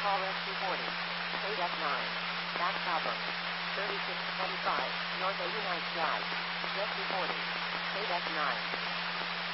call S240. Code F9. Back copper. 3625, North 89th Drive. S240. Code F9.